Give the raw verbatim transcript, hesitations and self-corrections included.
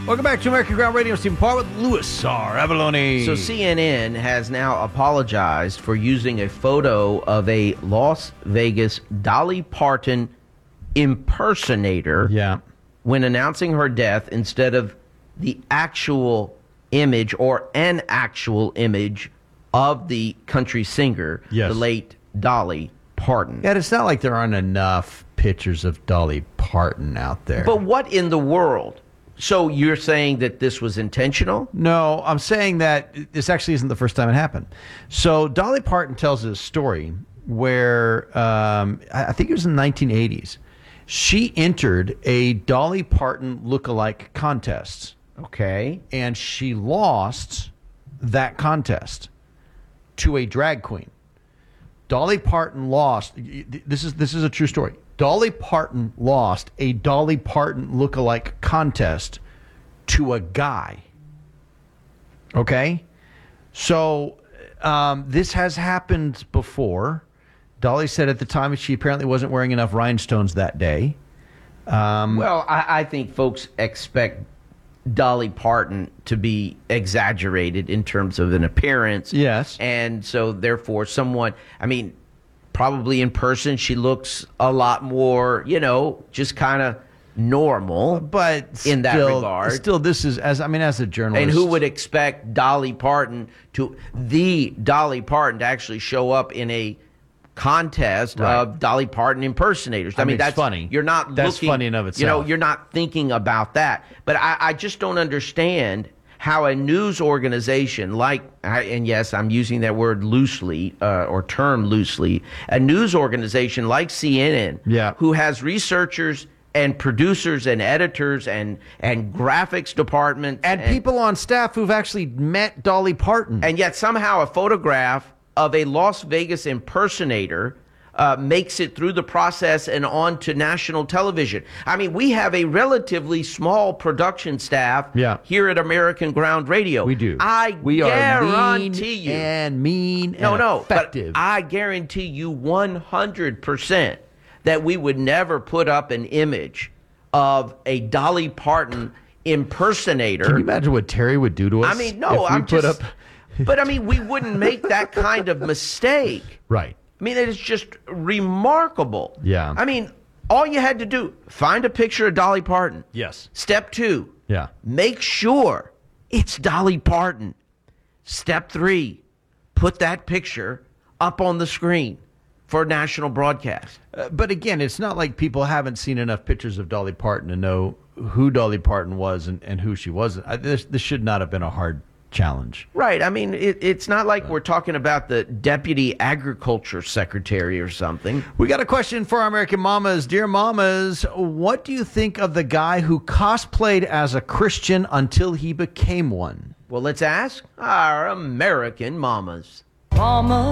Welcome back to American Ground Radio. Stephen Parr with Louis R. Avalone. So C N N has now apologized for using a photo of a Las Vegas Dolly Parton impersonator yeah. when announcing her death instead of the actual image or an actual image of the country singer, yes. the late Dolly Parton. Yeah, it's not like there aren't enough pictures of Dolly Parton out there. But what in the world? So you're saying that this was intentional? No, I'm saying that this actually isn't the first time it happened. So Dolly Parton tells a story where um, I think it was in the nineteen eighties. She entered a Dolly Parton lookalike contest. Okay. And she lost that contest to a drag queen. Dolly Parton lost. This is this is a true story. Dolly Parton lost a Dolly Parton lookalike contest to a guy. Okay? So um, this has happened before. Dolly said at the time she apparently wasn't wearing enough rhinestones that day. Um, well, I, I think folks expect Dolly Parton to be exaggerated in terms of an appearance. Yes. And so therefore someone, I mean, probably in person, she looks a lot more, you know, just kind of normal. But in still, that regard, still, this is as I mean, as a journalist, and who would expect Dolly Parton to the Dolly Parton to actually show up in a contest right. of Dolly Parton impersonators? I, I mean, mean, that's funny. You're not that's looking, funny in of itself. You know, you're not thinking about that. But I, I just don't understand how a news organization like, and yes, I'm using that word loosely uh, or term loosely, a news organization like C N N, yeah. who has researchers and producers and editors and, and graphics departments. And, and people on staff who've actually met Dolly Parton. And yet somehow a photograph of a Las Vegas impersonator Uh, makes it through the process and on to national television. I mean, we have a relatively small production staff yeah. here at American Ground Radio. We do. I we guarantee are mean you. and mean no, and no, effective. But I guarantee you one hundred percent that we would never put up an image of a Dolly Parton impersonator. Can you imagine what Terry would do to us? I mean, no, if we I'm put just, up... but I mean, we wouldn't make that kind of mistake. Right. I mean, it is just remarkable. Yeah. I mean, all you had to do, find a picture of Dolly Parton. Yes. Step two. Yeah. Make sure it's Dolly Parton. Step three, put that picture up on the screen for national broadcast. Uh, but again, it's not like people haven't seen enough pictures of Dolly Parton to know who Dolly Parton was and, and who she wasn't. I, this, this should not have been a hard challenge. Right. I mean, it, it's not like we're talking about the Deputy Agriculture Secretary or something. We got a question for our American mamas. Dear mamas, what do you think of the guy who cosplayed as a Christian until he became one? Well, let's ask our American mamas. Mama.